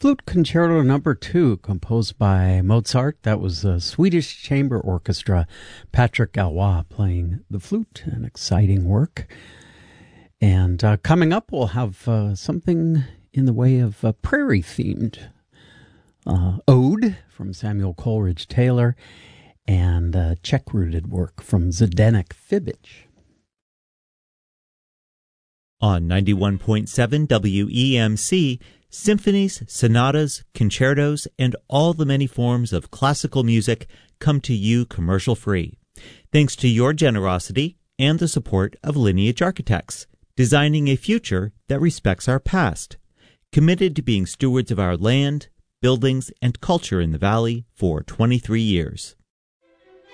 Flute Concerto Number 2, composed by Mozart. That was the Swedish Chamber Orchestra. Patrick Galois playing the flute, an exciting work. And coming up, we'll have something in the way of a prairie-themed ode from Samuel Coleridge Taylor and Czech-rooted work from Zdeněk Fibič. On 91.7 WEMC, symphonies, sonatas, concertos, and all the many forms of classical music come to you commercial-free. Thanks to your generosity and the support of Lineage Architects, designing a future that respects our past, committed to being stewards of our land, buildings, and culture in the Valley for 23 years.